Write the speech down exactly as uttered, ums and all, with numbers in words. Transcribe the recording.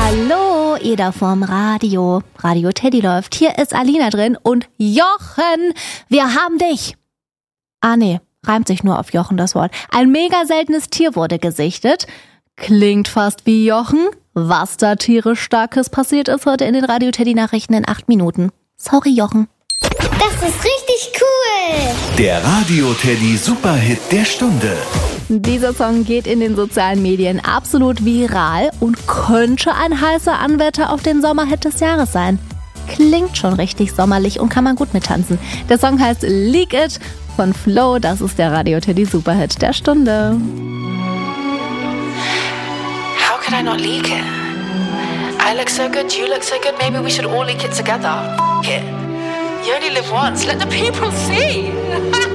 Hallo, ihr da vorm Radio. Radio Teddy läuft. Hier ist Alina drin und Jochen, wir haben dich. Ah nee, reimt sich nur auf Jochen das Wort. Ein mega seltenes Tier wurde gesichtet. Klingt fast wie Jochen. Was da tierisch Starkes passiert ist heute in den Radio Teddy Nachrichten in acht Minuten. Sorry, Jochen. Das ist richtig cool. Der Radio Teddy Superhit der Stunde. Dieser Song geht in den sozialen Medien absolut viral und könnte ein heißer Anwärter auf den Sommerhit des Jahres sein. Klingt schon richtig sommerlich und kann man gut mittanzen. Der Song heißt Leak It von Flo. Das ist der Radio Teddy Superhit der Stunde. How could I not leak it? I look so good, you look so good, maybe we should all leak it together. F- it. You only live once, let the people see.